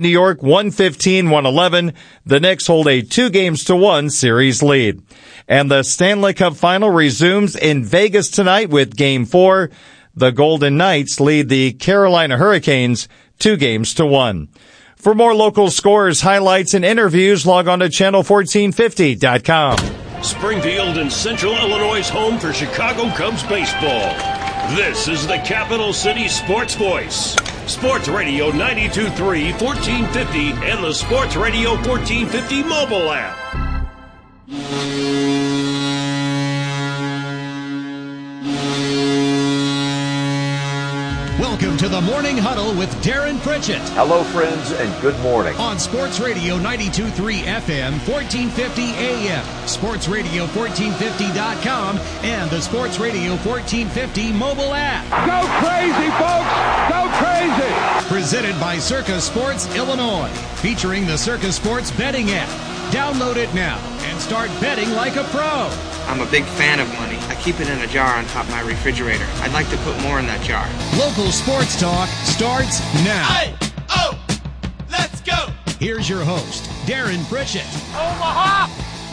New York 115-111. The Knicks hold a 2-1 series lead. And the Stanley Cup Final resumes in Vegas tonight with Game 4. The Golden Knights lead the Carolina Hurricanes 2-1. For more local scores, highlights, and interviews, log on to channel1450.com. Springfield and Central Illinois' home for Chicago Cubs baseball. This is the Capital City Sports Voice. Sports Radio 92.3, 1450, and the Sports Radio 1450 mobile app. Welcome to the Morning Huddle with Darren Pritchett. Hello, friends, and good morning. On Sports Radio 92.3 FM, 1450 AM, sportsradio1450.com, and the Sports Radio 1450 mobile app. Go crazy, folks! Go crazy! Presented by Circa Sports Illinois, featuring the Circa Sports betting app. Download it now and start betting like a pro. I'm a big fan of money. I keep it in a jar on top of my refrigerator. I'd like to put more in that jar. Local sports talk starts now. Hey, oh, let's go. Here's your host, Darren Pritchett. Omaha!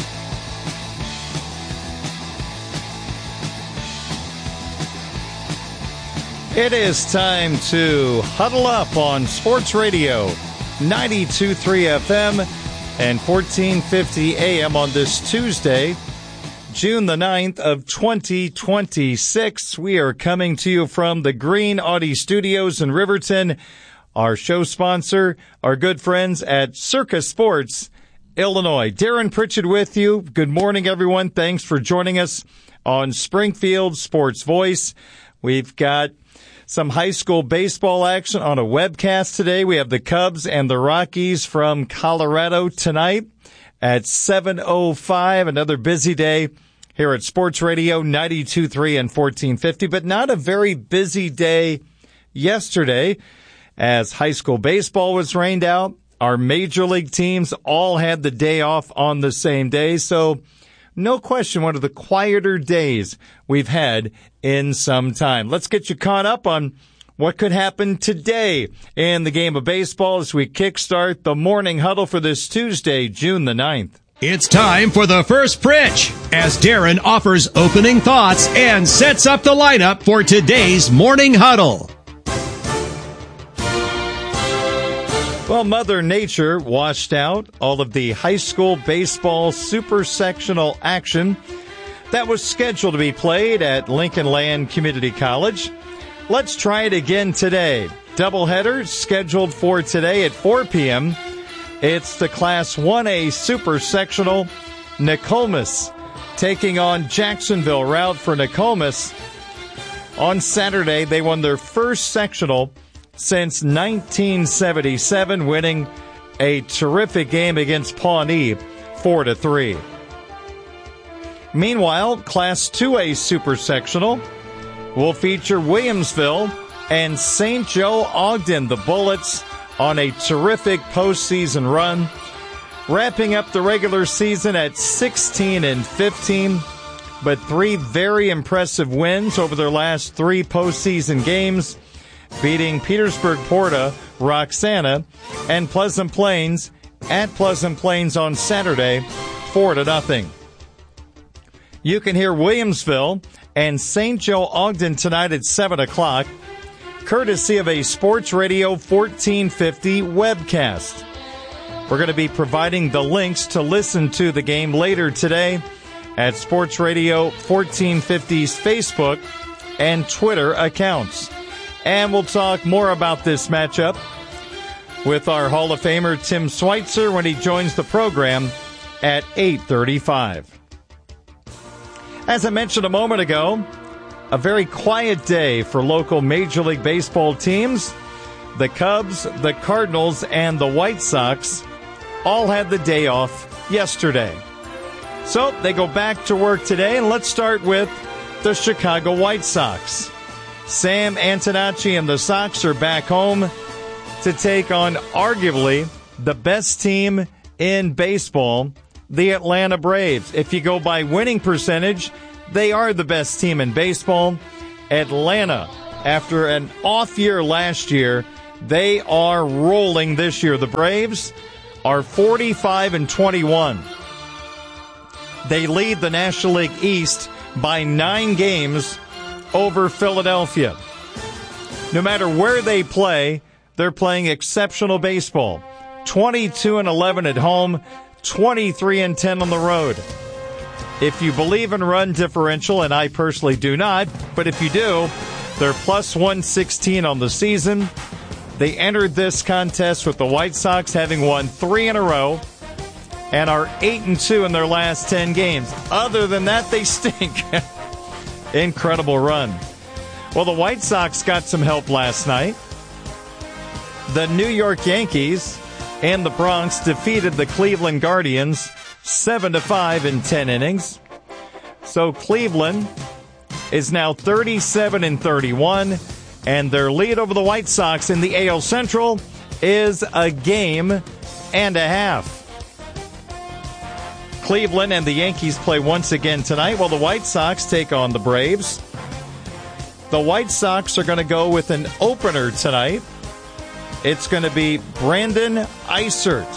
It is time to huddle up on Sports Radio 92.3 FM and 1450 AM on this Tuesday, June the 9th of 2026. We are coming to you from the Green Audi Studios in Riverton. Our show sponsor, our good friends at Circa Sports Illinois. Darren Pritchett with you. Good morning, everyone. Thanks for joining us on Springfield Sports Voice. We've got some high school baseball action on a webcast today. We have the Cubs and the Rockies from Colorado tonight at 7:05. Another busy day here at Sports Radio 92.3 and 1450, but not a very busy day yesterday as high school baseball was rained out. Our major league teams all had the day off on the same day, so no question, one of the quieter days we've had in some time. Let's get you caught up on what could happen today in the game of baseball as we kickstart the morning huddle for this Tuesday, June the 9th. It's time for the first pitch as Darren offers opening thoughts and sets up the lineup for today's morning huddle. Well, Mother Nature washed out all of the high school baseball super sectional action that was scheduled to be played at Lincoln Land Community College. Let's try it again today. Doubleheader scheduled for today at 4 p.m. It's the Class 1A super sectional. Nokomis taking on Jacksonville. Route for Nokomis. On Saturday, they won their first sectional since 1977, winning a terrific game against Pawnee 4-3. Meanwhile, Class 2A Super Sectional will feature Williamsville and St. Joe Ogden, the Bullets, on a terrific postseason run, wrapping up the regular season at 16-15, but 3 very impressive wins over their last 3 postseason games, beating Petersburg Porta, Roxana, and Pleasant Plains at Pleasant Plains on Saturday, 4-0. You can hear Williamsville and St. Joe Ogden tonight at 7 o'clock, courtesy of a Sports Radio 1450 webcast. We're going to be providing the links to listen to the game later today at Sports Radio 1450's Facebook and Twitter accounts. And we'll talk more about this matchup with our Hall of Famer Tim Schweitzer when he joins the program at 8:35. As I mentioned a moment ago, a very quiet day for local Major League Baseball teams. The Cubs, the Cardinals, and the White Sox all had the day off yesterday. So they go back to work today, and let's start with the Chicago White Sox. Sam Antonacci and the Sox are back home to take on arguably the best team in baseball, the Atlanta Braves. If you go by winning percentage, they are the best team in baseball. Atlanta, after an off year last year, They are rolling this year. The Braves are 45-21. They lead the National League East by 9 games over Philadelphia. No matter where they play, they're playing exceptional baseball. 22-11 at home, 23-10 on the road. If you believe in run differential, and I personally do not, but if you do, they're plus 116 on the season. They entered this contest with the White Sox having won 3 in a row and are 8-2 in their last 10 games. Other than that, they stink. Incredible run. Well, the White Sox got some help last night. The New York Yankees and the Bronx defeated the Cleveland Guardians 7-5 in 10 innings. So Cleveland is now 37-31, and their lead over the White Sox in the AL Central is a game and a half. Cleveland and the Yankees play once again tonight while the White Sox take on the Braves. The White Sox are going to go with an opener tonight. It's going to be Brandon Eisert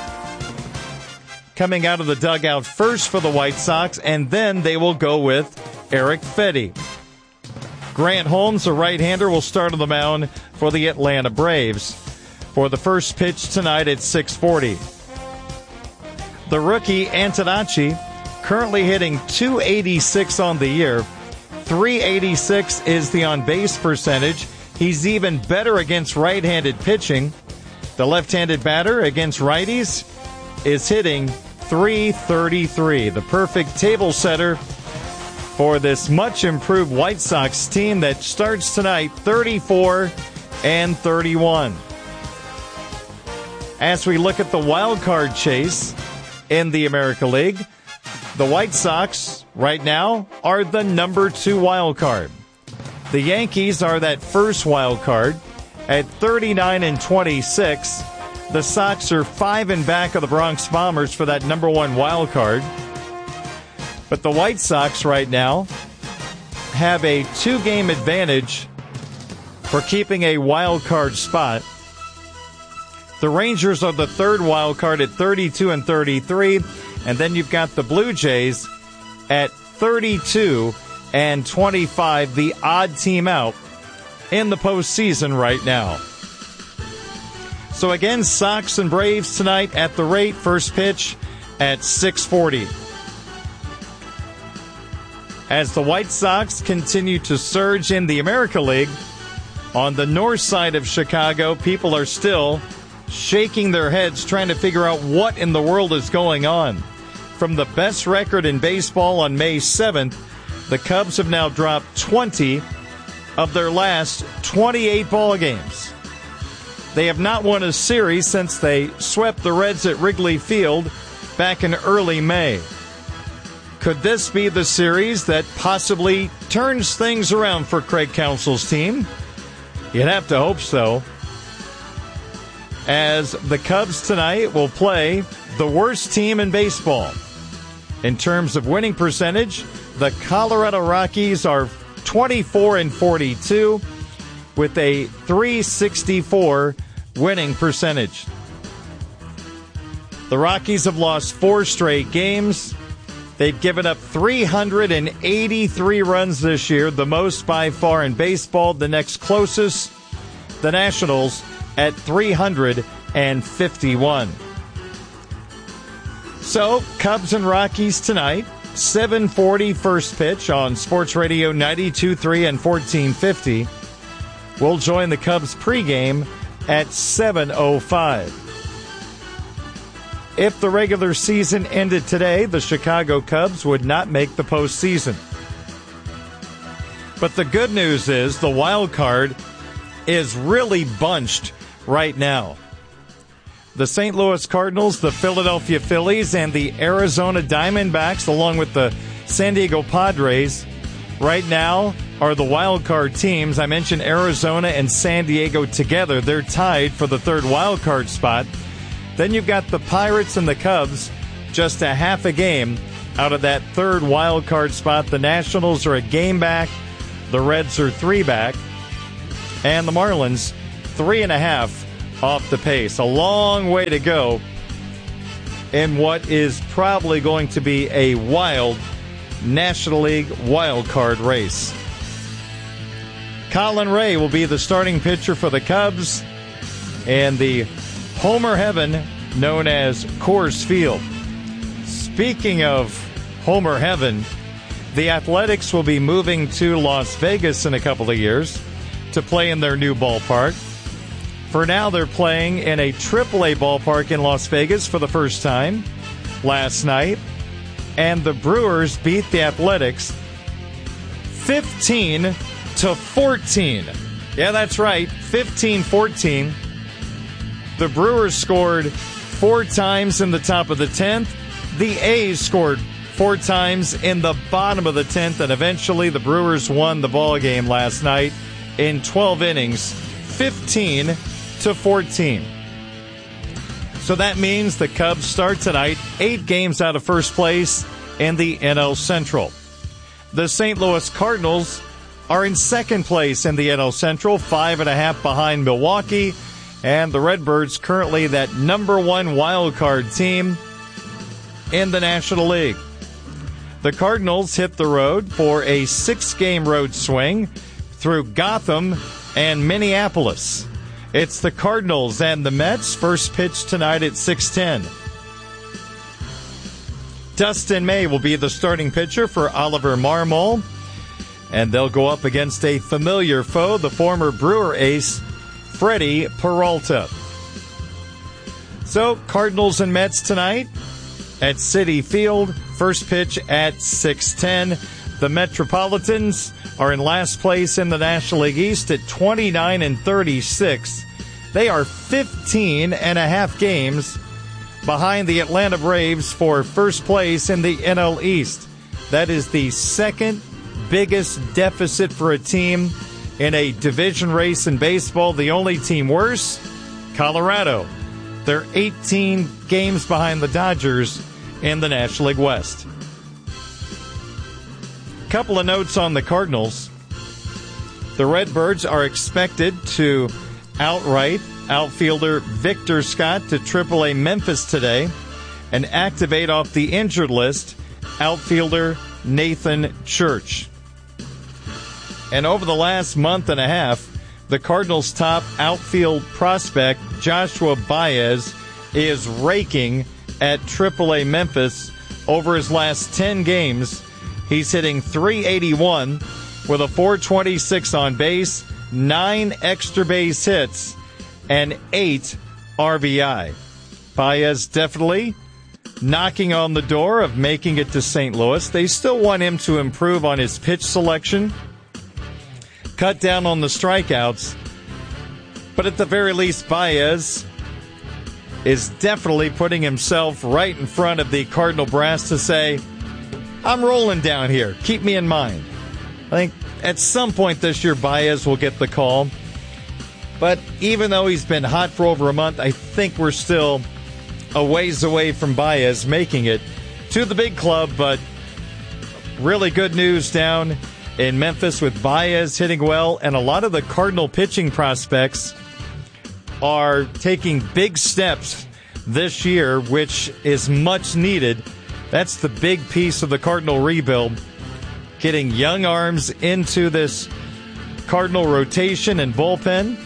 coming out of the dugout first for the White Sox, and then they will go with Eric Fedde. Grant Holmes, a right-hander, will start on the mound for the Atlanta Braves for the first pitch tonight at 6:40. The rookie Antonacci currently hitting .286 on the year. .386 is the on-base percentage. He's even better against right-handed pitching. The left-handed batter against righties is hitting .333, the perfect table setter for this much-improved White Sox team that starts tonight 34-31. As we look at the wild card chase in the America League, the White Sox right now are the number 2 wild card. The Yankees are that first wild card at 39-26. The Sox are 5 in back of the Bronx Bombers for that number 1 wild card. But the White Sox right now have a 2-game advantage for keeping a wild card spot. The Rangers are the 3rd wild card at 32-33, and then you've got the Blue Jays at 32-25, the odd team out in the postseason right now. So again, Sox and Braves tonight at the rate. First pitch at 6:40. As the White Sox continue to surge in the America League, on the north side of Chicago, people are still shaking their heads trying to figure out what in the world is going on. From the best record in baseball on May 7th, the Cubs have now dropped 20 of their last 28 ball games. They have not won a series since they swept the Reds at Wrigley Field back in early May. Could this be the series that possibly turns things around for Craig Counsell's team? You'd have to hope so. As the Cubs tonight will play the worst team in baseball. In terms of winning percentage, the Colorado Rockies are 24-42 with a .364 winning percentage. The Rockies have lost 4 straight games. They've given up 383 runs this year, the most by far in baseball. The next closest, the Nationals, at 351. So, Cubs and Rockies tonight, 7:40 first pitch on Sports Radio 92.3 and 1450. We'll join the Cubs pregame at 7:05. If the regular season ended today, the Chicago Cubs would not make the postseason. But the good news is the wild card is really bunched right now. The St. Louis Cardinals, the Philadelphia Phillies, and the Arizona Diamondbacks, along with the San Diego Padres, right now are the wild card teams. I mentioned Arizona and San Diego together. They're tied for the 3rd wild card spot. Then you've got the Pirates and the Cubs, just a half a game out of that 3rd wild card spot. The Nationals are a game back. The Reds are 3 back. And the Marlins 3.5 off the pace. A long way to go in what is probably going to be a wild National League wild card race. Colin Ray will be the starting pitcher for the Cubs in the Homer Heaven known as Coors Field. Speaking of Homer Heaven, the Athletics will be moving to Las Vegas in a couple of years to play in their new ballpark. For now, they're playing in a AAA ballpark in Las Vegas for the first time last night. And the Brewers beat the Athletics 15-14. Yeah, that's right, 15-14. The Brewers scored 4 times in the top of the 10th. The A's scored 4 times in the bottom of the 10th, and eventually the Brewers won the ball game last night in 12 innings, 15-14. So that means the Cubs start tonight 8 games out of first place in the NL Central. The St. Louis Cardinals are in second place in the NL Central, 5.5 behind Milwaukee, and the Redbirds currently that number 1 wild card team in the National League. The Cardinals hit the road for a 6-game road swing through Gotham and Minneapolis. It's the Cardinals and the Mets. First pitch tonight at 6:10. Dustin May will be the starting pitcher for Oliver Marmol, and they'll go up against a familiar foe, the former Brewer ace, Freddie Peralta. So, Cardinals and Mets tonight at Citi Field. First pitch at 6:10. The Metropolitans are in last place in the National League East at 29-36. They are 15.5 games behind the Atlanta Braves for first place in the NL East. That is the second biggest deficit for a team in a division race in baseball. The only team worse, Colorado. They're 18 games behind the Dodgers in the National League West. Couple of notes on the Cardinals. The Redbirds are expected to outright outfielder Victor Scott to AAA Memphis today and activate off the injured list outfielder Nathan Church. And over the last month and a half, the Cardinals' top outfield prospect, Joshua Baez, is raking at AAA Memphis. Over his last 10 games, he's hitting .381 with a .426 on base, 9 extra base hits, and 8 RBI. Baez definitely knocking on the door of making it to St. Louis. They still want him to improve on his pitch selection, cut down on the strikeouts, but at the very least, Baez is definitely putting himself right in front of the Cardinal brass to say, I'm rolling down here. Keep me in mind. I think at some point this year, Baez will get the call. But even though he's been hot for over a month, I think we're still a ways away from Baez making it to the big club. But really good news down in Memphis with Baez hitting well. And a lot of the Cardinal pitching prospects are taking big steps this year, which is much needed. That's the big piece of the Cardinal rebuild, getting young arms into this Cardinal rotation and bullpen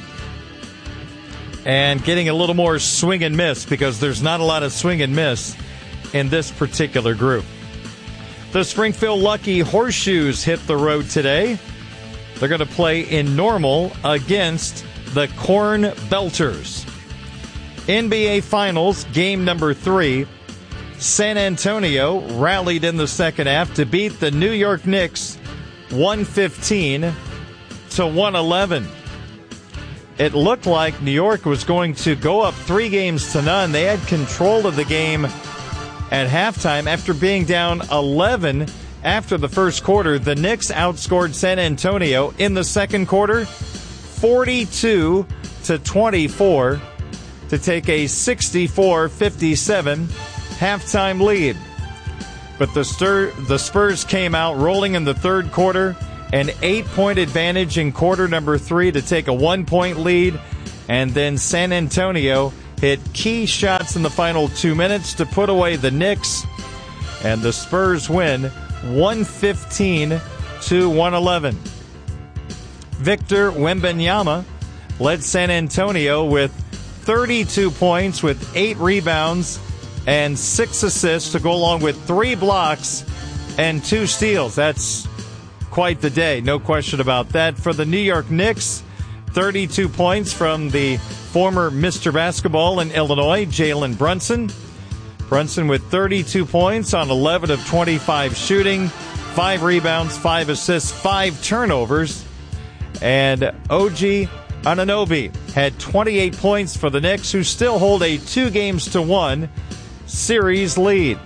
and getting a little more swing and miss, because there's not a lot of swing and miss in this particular group. The Springfield Lucky Horseshoes hit the road today. They're going to play in Normal against the Corn Belters. NBA Finals, game number 3. San Antonio rallied in the second half to beat the New York Knicks 115-111. It looked like New York was going to go up 3-0. They had control of the game at halftime after being down 11 after the first quarter. The Knicks outscored San Antonio in the second quarter 42-24 to take a 64-57 halftime lead. But the Spurs came out rolling in the third quarter, an 8-point advantage in quarter number 3 to take a 1-point lead And then San Antonio hit key shots in the final 2 minutes to put away the Knicks. And the Spurs win 115-111. Victor Wembanyama led San Antonio with 32 points with 8 rebounds and 6 assists to go along with 3 blocks and 2 steals. That's quite the day, no question about that. For the New York Knicks, 32 points from the former Mr. Basketball in Illinois, Jalen Brunson. Brunson with 32 points on 11 of 25 shooting, 5 rebounds, 5 assists, 5 turnovers. And OG Anunoby had 28 points for the Knicks, who still hold a 2-1 series lead.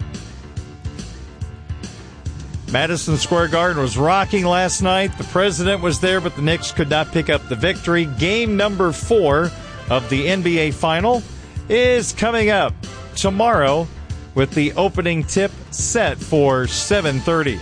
Madison Square Garden was rocking last night. The president was there, but the Knicks could not pick up the victory. Game number 4 of the NBA Final is coming up tomorrow with the opening tip set for 7:30.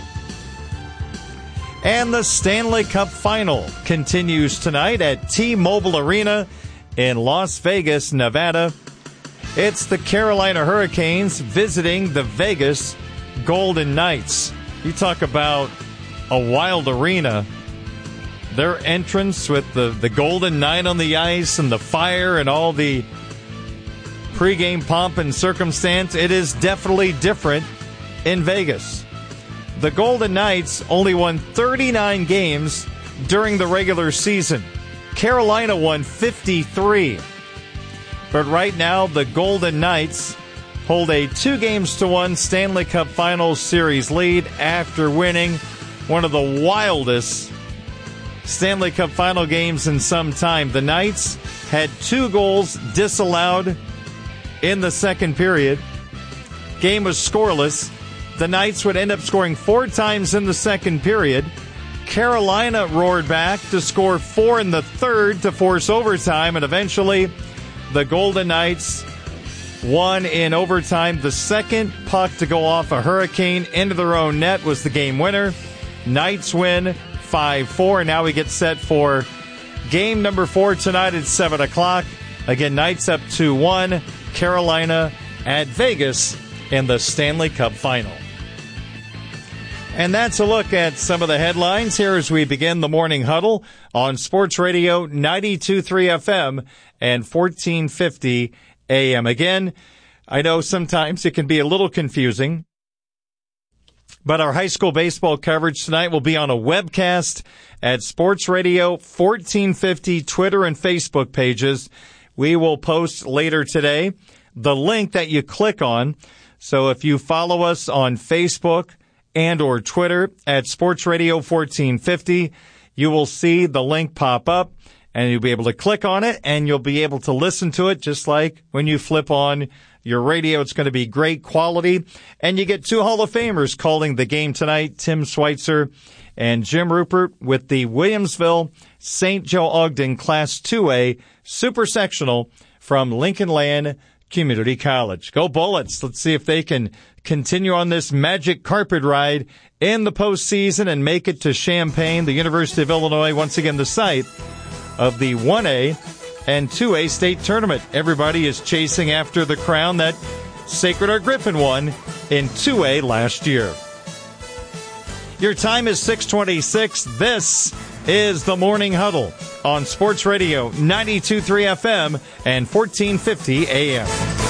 And the Stanley Cup Final continues tonight at T-Mobile Arena in Las Vegas, Nevada. It's the Carolina Hurricanes visiting the Vegas Golden Knights. You talk about a wild arena. Their entrance with the Golden Knight on the ice and the fire and all the pregame pomp and circumstance, it is definitely different in Vegas. The Golden Knights only won 39 games during the regular season. Carolina won 53. But right now, the Golden Knights hold a 2-1 Stanley Cup Finals Series lead after winning one of the wildest Stanley Cup Final games in some time. The Knights had 2 goals disallowed in the second period. Game was scoreless. The Knights would end up scoring 4 times in the second period. Carolina roared back to score 4 in the third to force overtime, and eventually the Golden Knights won in overtime. The second puck to go off a Hurricane into their own net was the game winner. Knights win 5-4. Now we get set for game number 4 tonight at 7 o'clock. Again, Knights up 2-1. Carolina at Vegas in the Stanley Cup Final. And that's a look at some of the headlines here as we begin the Morning Huddle on Sports Radio 92.3 FM and 1450 AM. Again, I know sometimes it can be a little confusing, but our high school baseball coverage tonight will be on a webcast at Sports Radio 1450 Twitter and Facebook pages. We will post later today the link that you click on. So if you follow us on Facebook and or Twitter at Sports Radio 1450, you will see the link pop up. And you'll be able to click on it, and you'll be able to listen to it just like when you flip on your radio. It's going to be great quality. And you get 2 Hall of Famers calling the game tonight, Tim Schweitzer and Jim Rupert, with the Williamsville St. Joe Ogden Class 2A Super Sectional from Lincoln Land Community College. Go Bullets. Let's see if they can continue on this magic carpet ride in the postseason and make it to Champaign, the University of Illinois, once again the site of the 1A and 2A state tournament. Everybody is chasing after the crown that Sacred Heart Griffin won in 2A last year. Your time is 6:26. This is the Morning Huddle on Sports Radio 92.3 FM and 1450 AM.